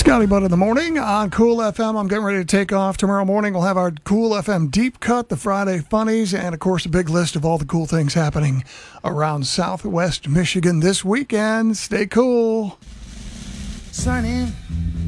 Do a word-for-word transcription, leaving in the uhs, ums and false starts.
Scotty Butt in the morning on Cool F M. I'm getting ready to take off. Tomorrow morning we'll have our Cool F M Deep Cut, the Friday Funnies, and of course a big list of all the cool things happening around Southwest Michigan this weekend. Stay cool. Sunny